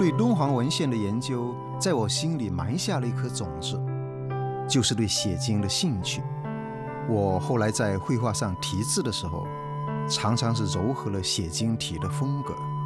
对敦煌文献的研究在我心里埋下了一颗种子，就是对写经的兴趣。我后来在绘画上题字的时候，常常是糅合了写经体的风格。